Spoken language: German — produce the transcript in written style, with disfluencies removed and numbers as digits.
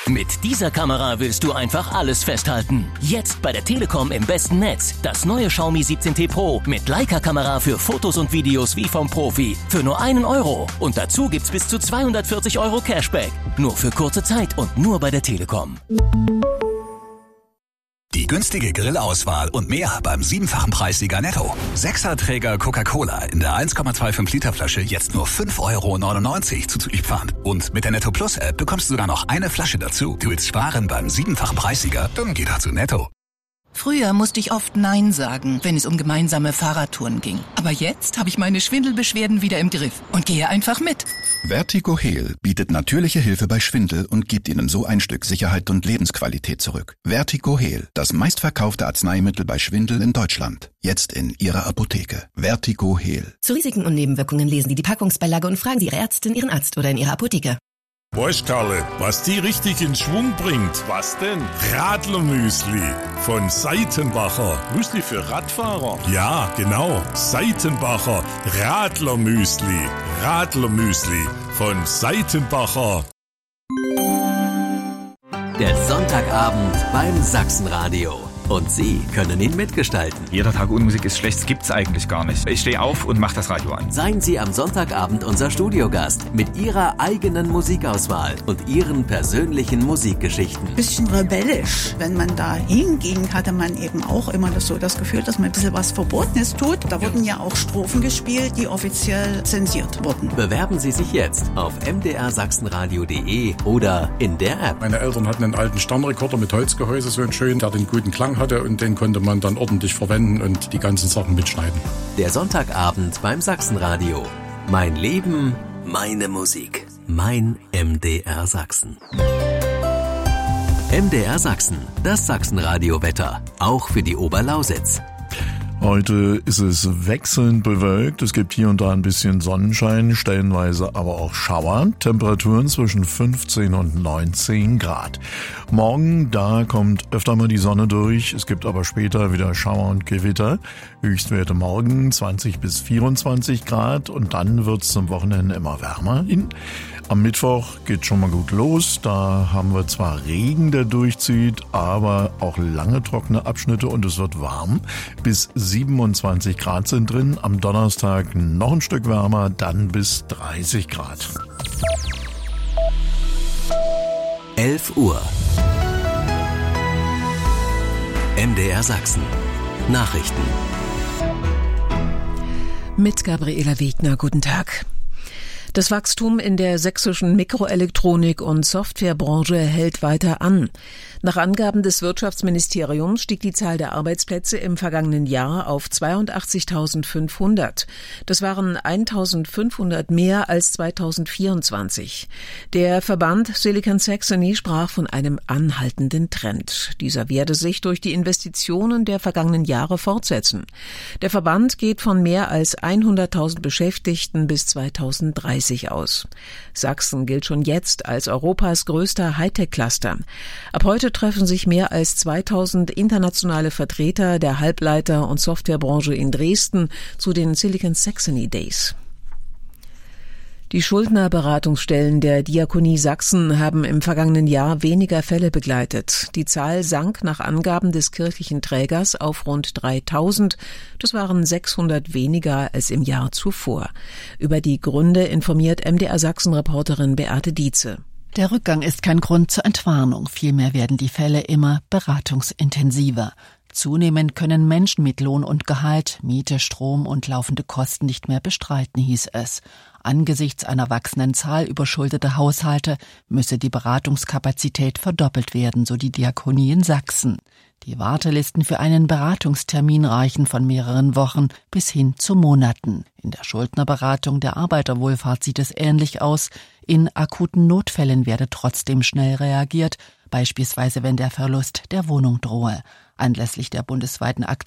Mit dieser Kamera willst du einfach alles festhalten. Jetzt bei der Telekom im besten Netz. Das neue Xiaomi 17T Pro mit Leica-Kamera für Fotos und Videos wie vom Profi. Für nur 1 Euro. Und dazu gibt's bis zu 240 Euro Cashback. Nur für kurze Zeit und nur bei der Telekom. Die günstige Grillauswahl und mehr beim 7-fachen Preissieger Netto. 6er-Träger Coca-Cola in der 1,25 Liter Flasche jetzt nur 5,99 € zuzüglich Pfand. Und mit der Netto Plus App bekommst du sogar noch eine Flasche dazu. Du willst sparen beim 7-fachen Preissieger? Dann geh doch zu Netto. Früher musste ich oft Nein sagen, wenn es um gemeinsame Fahrradtouren ging. Aber jetzt habe ich meine Schwindelbeschwerden wieder im Griff und gehe einfach mit. Vertigo Heal bietet natürliche Hilfe bei Schwindel und gibt Ihnen so ein Stück Sicherheit und Lebensqualität zurück. Vertigo Heal, das meistverkaufte Arzneimittel bei Schwindel in Deutschland. Jetzt in Ihrer Apotheke. Vertigo Heal. Zu Risiken und Nebenwirkungen lesen Sie die Packungsbeilage und fragen Sie Ihre Ärztin, Ihren Arzt oder in Ihrer Apotheke. Weißt Karle, was die richtig in Schwung bringt? Was denn? Radlermüsli von Seitenbacher. Müsli für Radfahrer? Ja, genau. Seitenbacher Radlermüsli. Radlermüsli von Seitenbacher. Der Sonntagabend beim Sachsenradio. Und Sie können ihn mitgestalten. Jeder Tag ohne Musik ist schlecht, das gibt's eigentlich gar nicht. Ich stehe auf und mache das Radio an. Seien Sie am Sonntagabend unser Studiogast mit Ihrer eigenen Musikauswahl und Ihren persönlichen Musikgeschichten. Bisschen rebellisch. Wenn man da hinging, hatte man eben auch immer das Gefühl, dass man ein bisschen was Verbotenes tut. Da wurden ja auch Strophen gespielt, die offiziell zensiert wurden. Bewerben Sie sich jetzt auf mdrsachsenradio.de oder in der App. Meine Eltern hatten einen alten Sternrekorder mit Holzgehäuse, so einen schönen, der den guten Klang hatte und den konnte man dann ordentlich verwenden und die ganzen Sachen mitschneiden. Der Sonntagabend beim Sachsenradio. Mein Leben, meine Musik. Mein MDR Sachsen. MDR Sachsen, das Sachsenradio-Wetter. Auch für die Oberlausitz. Heute ist es wechselnd bewölkt. Es gibt hier und da ein bisschen Sonnenschein, stellenweise aber auch Schauer. Temperaturen zwischen 15 und 19 Grad. Morgen, da kommt öfter mal die Sonne durch. Es gibt aber später wieder Schauer und Gewitter. Höchstwerte morgen 20 bis 24 Grad und dann wird's zum Wochenende immer wärmer. Am Mittwoch geht schon mal gut los. Da haben wir zwar Regen, der durchzieht, aber auch lange trockene Abschnitte und es wird warm. Bis 27 Grad sind drin. Am Donnerstag noch ein Stück wärmer, dann bis 30 Grad. 11 Uhr. MDR Sachsen. Nachrichten. Mit Gabriela Wegner, guten Tag. Das Wachstum in der sächsischen Mikroelektronik- und Softwarebranche hält weiter an. Nach Angaben des Wirtschaftsministeriums stieg die Zahl der Arbeitsplätze im vergangenen Jahr auf 82.500. Das waren 1.500 mehr als 2024. Der Verband Silicon Saxony sprach von einem anhaltenden Trend. Dieser werde sich durch die Investitionen der vergangenen Jahre fortsetzen. Der Verband geht von mehr als 100.000 Beschäftigten bis 2030 aus. Sachsen gilt schon jetzt als Europas größter Hightech-Cluster. Ab heute treffen sich mehr als 2000 internationale Vertreter der Halbleiter- und Softwarebranche in Dresden zu den Silicon Saxony Days. Die Schuldnerberatungsstellen der Diakonie Sachsen haben im vergangenen Jahr weniger Fälle begleitet. Die Zahl sank nach Angaben des kirchlichen Trägers auf rund 3.000. Das waren 600 weniger als im Jahr zuvor. Über die Gründe informiert MDR Sachsen-Reporterin Beate Dietze. Der Rückgang ist kein Grund zur Entwarnung. Vielmehr werden die Fälle immer beratungsintensiver. Zunehmend können Menschen mit Lohn und Gehalt, Miete, Strom und laufende Kosten nicht mehr bestreiten, hieß es. Angesichts einer wachsenden Zahl überschuldeter Haushalte müsse die Beratungskapazität verdoppelt werden, so die Diakonie in Sachsen. Die Wartelisten für einen Beratungstermin reichen von mehreren Wochen bis hin zu Monaten. In der Schuldnerberatung der Arbeiterwohlfahrt sieht es ähnlich aus. In akuten Notfällen werde trotzdem schnell reagiert, beispielsweise wenn der Verlust der Wohnung drohe. Anlässlich der bundesweiten Aktion